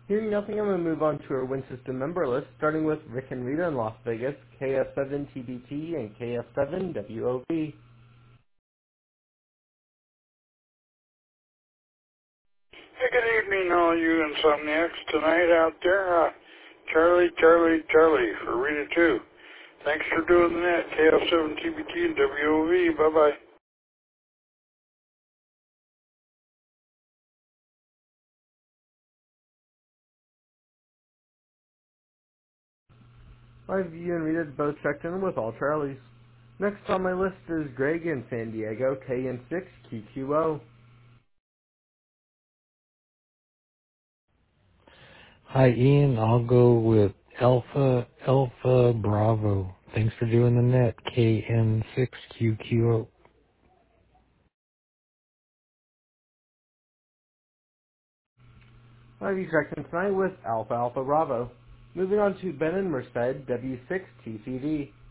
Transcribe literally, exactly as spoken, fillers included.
Hearing nothing, I'm going to move on to our Win System member list, starting with Rick and Rita in Las Vegas, K F seven T B T and K F seven W O V. Hey, good evening, all you insomniacs tonight out there. Uh, Charlie, Charlie, Charlie for Rita two. Thanks for doing that. K F seven T B T and W O V. Bye-bye. Five you and Rita both checked in with all Charlies. Next on my list is Greg in San Diego, K N six Q Q O. Hi, Ian. I'll go with Alpha Alpha Bravo. Thanks for doing the net. K N six Q Q O. Five you checked in tonight with Alpha Alpha Bravo. Moving on to Ben and Merced, W six T C D.